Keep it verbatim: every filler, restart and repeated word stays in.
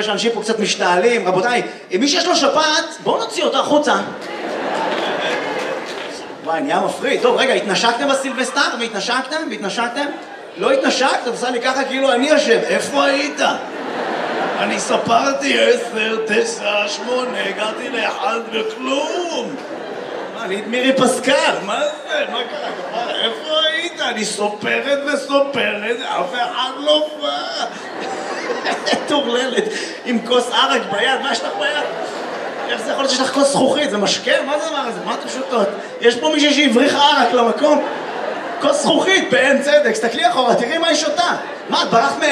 רואה שאנשים פה קצת משתעלים. רבותיי, מי שיש לו שפעת, בואו נוציא אותה החוצה. וואי, נהיה מפריד. טוב, רגע, התנשקתם בסילבסטר והתנשקתם והתנשקתם? לא התנשקת, עושה לי ככה כאילו אני אשם. איפה היית? אני ספרתי עשר, תשע, שמונה, הגעתי לאחד וכלום. מה, אני את מירי פסקל, מה זה? מה קרה? איפה היית? אני סופרת וסופרת, אף אחד לא בא. טורללת, עם כוס ערק ביד, מה יש לך ביד? איך זה יכול להיות שיש לך כוס זכוכית? זה משקה? מה זה הדבר הזה? מה אתם שותות? יש פה מישהי שהבריך ערק למקום? כוס זכוכית, בעין צדק, סתכלי אחורה, תראי מה היא שותה. מה, את ברח מ...